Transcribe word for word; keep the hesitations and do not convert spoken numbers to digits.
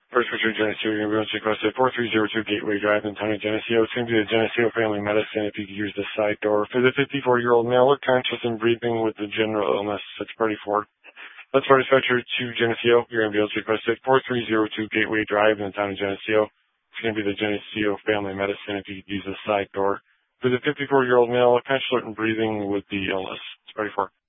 First Richard Geneseo, you're going to be requested four three zero two Gateway Drive in town of Geneseo. It's going to be the Geneseo Family Medicine if you could use the side door. For the fifty-four-year-old male with conscious and breathing with the general illness, that's party four. Let's fire dispatcher to Geneseo. You're going to be able to request it four three zero two Gateway Drive in the town of Geneseo. It's going to be the Geneseo Family Medicine if you could use the side door. For the fifty-four-year-old male with conscious and breathing with the illness, it's party four.